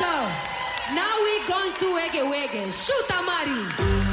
So, now we're going to Wege Wege. Shoot, Amari.